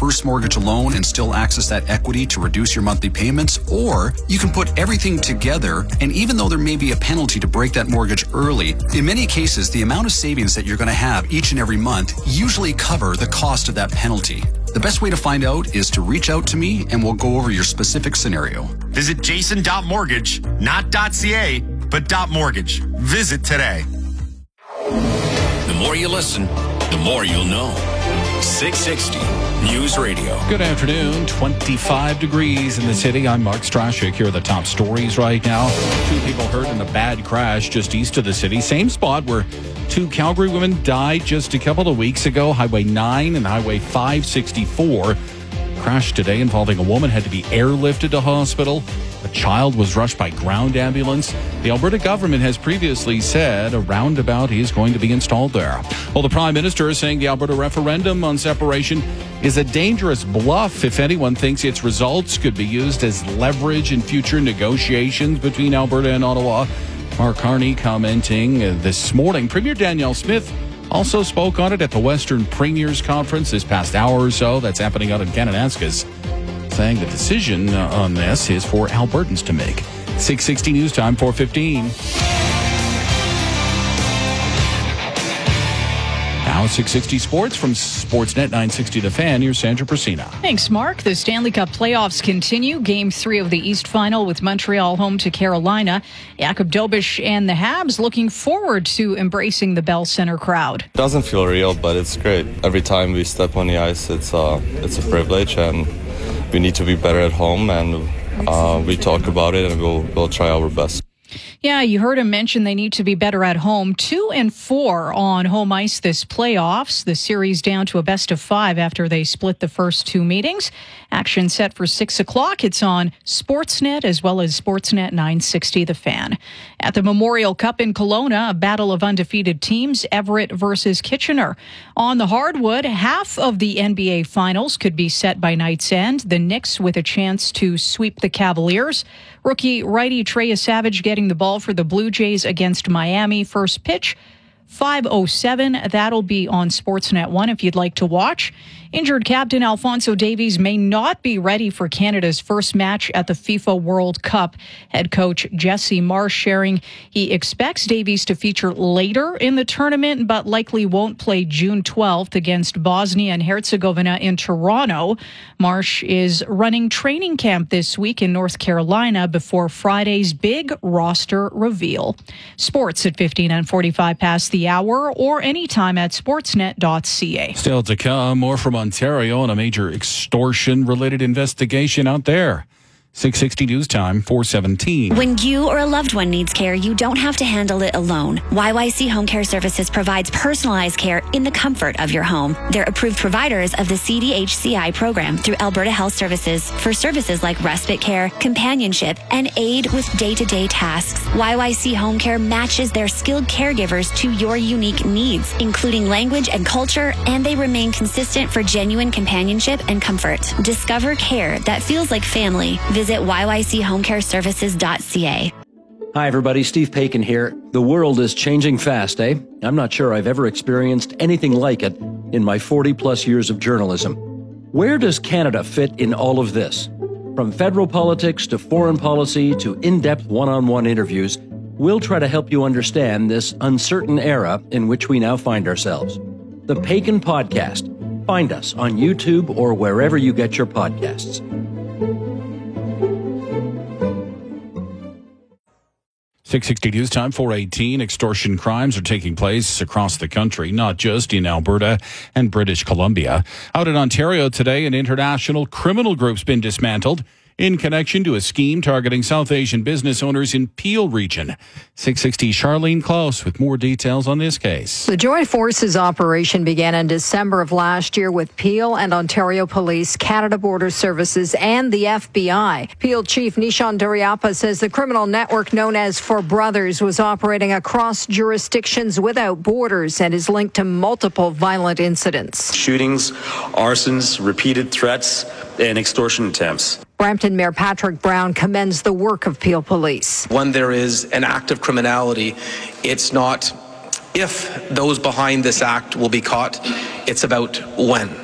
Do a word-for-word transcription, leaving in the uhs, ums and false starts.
first mortgage alone and still access that equity to reduce your monthly payments, or you can put everything together, and even though there may be a penalty to break that mortgage early, in many cases, the amount of savings that you're going to have each and every month usually cover the cost of that penalty. The best way to find out is to reach out to me and we'll go over your specific scenario. Visit jason dot mortgage, not .ca, but .mortgage. Visit today. The more you listen, the more you'll know. six sixty News Radio. Good afternoon. twenty-five degrees in the city. I'm Mark Strashik. Here are the top stories right now. Two people hurt in a bad crash just east of the city. Same spot where two Calgary women died just a couple of weeks ago. Highway nine and Highway five sixty-four. Crash today involving a woman had to be airlifted to hospital. A child was rushed by ground ambulance. The Alberta government has previously said a roundabout is going to be installed there. Well, the Prime Minister is saying the Alberta referendum on separation is a dangerous bluff if anyone thinks its results could be used as leverage in future negotiations between Alberta and Ottawa. Mark Carney commenting this morning. Premier Danielle Smith also spoke on it at the Western Premiers Conference this past hour or so. That's happening out in Kananaskis, saying the decision on this is for Albertans to make. six sixty News Time, four fifteen. Now six sixty Sports from Sportsnet nine sixty The Fan. Here's Sandra Persina. Thanks, Mark. The Stanley Cup playoffs continue. Game three of the East Final with Montreal home to Carolina. Jakub Dobeš and the Habs looking forward to embracing the Bell Center crowd. It doesn't feel real, but it's great. Every time we step on the ice, it's, uh, it's a privilege, and we need to be better at home, and uh, we talk about it, and we'll, we'll try our best. Yeah, you heard him mention they need to be better at home. Two and four on home ice this playoffs. The series down to a best of five after they split the first two meetings. Action set for six o'clock. It's on Sportsnet as well as Sportsnet nine sixty The Fan. At the Memorial Cup in Kelowna, a battle of undefeated teams, Everett versus Kitchener. On the hardwood, half of the N B A Finals could be set by night's end. The Knicks with a chance to sweep the Cavaliers. Rookie righty Trey Savage getting the ball for the Blue Jays against Miami. First pitch, five oh seven. That'll be on Sportsnet one if you'd like to watch. Injured captain Alphonso Davies may not be ready for Canada's first match at the FIFA World Cup. Head coach Jesse Marsh sharing he expects Davies to feature later in the tournament, but likely won't play June twelfth against Bosnia and Herzegovina in Toronto. Marsh is running training camp this week in North Carolina before Friday's big roster reveal. Sports at fifteen and forty-five past the hour or anytime at sportsnet dot c a. Still to come, more from Ontario on a major extortion-related investigation out there. six sixty News Time, four seventeen. When you or a loved one needs care, you don't have to handle it alone. Y Y C Home Care Services provides personalized care in the comfort of your home. They're approved providers of the C D H C I program through Alberta Health Services for services like respite care, companionship, and aid with day-to-day tasks. Y Y C Home Care matches their skilled caregivers to your unique needs, including language and culture, and they remain consistent for genuine companionship and comfort. Discover care that feels like family. Visit y y c home care services dot c a. Hi, everybody. Steve Paikin here. The world is changing fast, eh? I'm not sure I've ever experienced anything like it in my forty-plus years of journalism. Where does Canada fit in all of this? From federal politics to foreign policy to in-depth one-on-one interviews, we'll try to help you understand this uncertain era in which we now find ourselves. The Paikin Podcast. Find us on YouTube or wherever you get your podcasts. six sixty News Time, four eighteen. Extortion crimes are taking place across the country, not just in Alberta and British Columbia. Out in Ontario today, an international criminal group's been dismantled in connection to a scheme targeting South Asian business owners in Peel region. six sixty Charlene Close with more details on this case. The Joint Forces operation began in December of last year with Peel and Ontario Police, Canada Border Services, and the F B I. Peel Chief Nishan Duryappa says the criminal network known as For Brothers was operating across jurisdictions without borders and is linked to multiple violent incidents. Shootings, arsons, repeated threats, and extortion attempts. Brampton Mayor Patrick Brown commends the work of Peel Police. When there is an act of criminality, it's not if those behind this act will be caught, it's about when.